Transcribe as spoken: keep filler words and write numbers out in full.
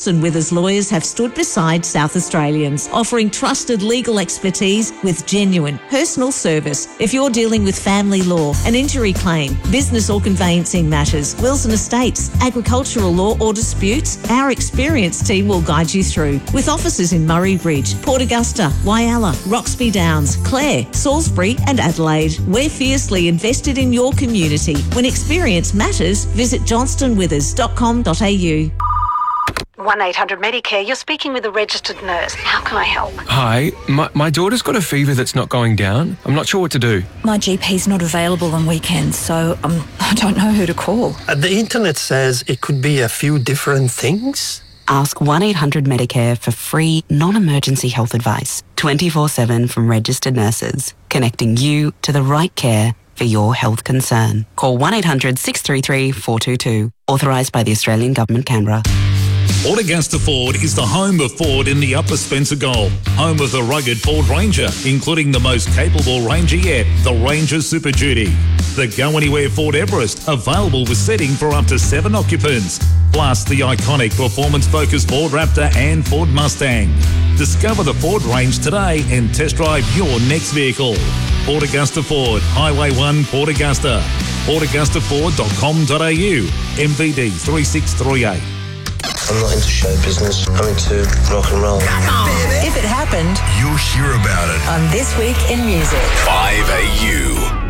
Johnston Withers lawyers have stood beside South Australians, offering trusted legal expertise with genuine personal service. If you're dealing with family law, an injury claim, business or conveyancing matters, wills and estates, agricultural law or disputes, our experienced team will guide you through. With offices in Murray Bridge, Port Augusta, Whyalla, Roxby Downs, Clare, Salisbury and Adelaide, we're fiercely invested in your community. When experience matters, visit johnston withers dot com dot a u. one eight hundred Medicare, you're speaking with a registered nurse. How can I help? Hi, my, my daughter's got a fever that's not going down. I'm not sure what to do. My G P's not available on weekends, so um, I don't know who to call. Uh, the internet says it could be a few different things. Ask one eight hundred Medicare for free, non-emergency health advice, twenty-four seven from registered nurses, connecting you to the right care for your health concern. Call one eight hundred six three three four two two. Authorised by the Australian Government, Canberra. Port Augusta Ford is the home of Ford in the Upper Spencer Gulf. Home of the rugged Ford Ranger, including the most capable Ranger yet, the Ranger Super Duty. The Go Anywhere Ford Everest, available with seating for up to seven occupants. Plus the iconic performance-focused Ford Raptor and Ford Mustang. Discover the Ford range today and test drive your next vehicle. Port Augusta Ford, Highway one, Port Augusta. port augusta ford dot com dot a u. M V D three six three eight. I'm not into show business. I'm into rock and roll. If it happened, you'll hear about it on This Week in Music. five A U.